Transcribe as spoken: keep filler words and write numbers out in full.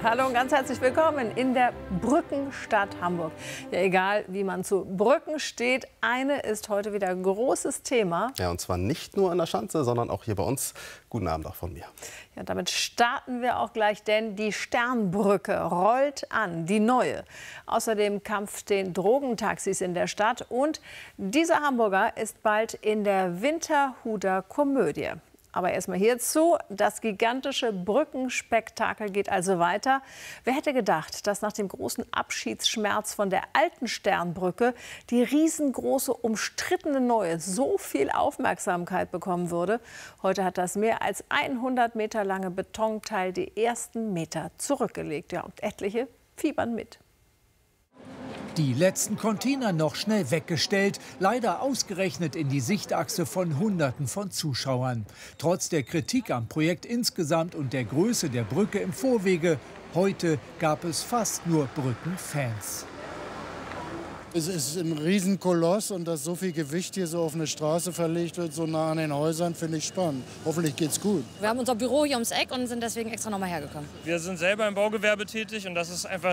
Hallo und ganz herzlich willkommen in der Brückenstadt Hamburg. Ja, egal wie man zu Brücken steht, eine ist heute wieder ein großes Thema. Ja, und zwar nicht nur an der Schanze, sondern auch hier bei uns. Guten Abend auch von mir. Ja, damit starten wir auch gleich, denn die Sternbrücke rollt an, die neue. Außerdem Kampf den Drogentaxis in der Stadt und dieser Hamburger ist bald in der Winterhuder Komödie. Aber erstmal hierzu, das gigantische Brückenspektakel geht also weiter. Wer hätte gedacht, dass nach dem großen Abschiedsschmerz von der alten Sternbrücke die riesengroße, umstrittene neue so viel Aufmerksamkeit bekommen würde? Heute hat das mehr als hundert Meter lange Betonteil die ersten Meter zurückgelegt. Ja, und etliche fiebern mit. Die letzten Container noch schnell weggestellt, leider ausgerechnet in die Sichtachse von Hunderten von Zuschauern. Trotz der Kritik am Projekt insgesamt und der Größe der Brücke im Vorwege, heute gab es fast nur Brückenfans. Es ist ein Riesenkoloss und dass so viel Gewicht hier so auf eine Straße verlegt wird, so nah an den Häusern, finde ich spannend. Hoffentlich geht's gut. Wir haben unser Büro hier ums Eck und sind deswegen extra noch mal hergekommen. Wir sind selber im Baugewerbe tätig und das ist einfach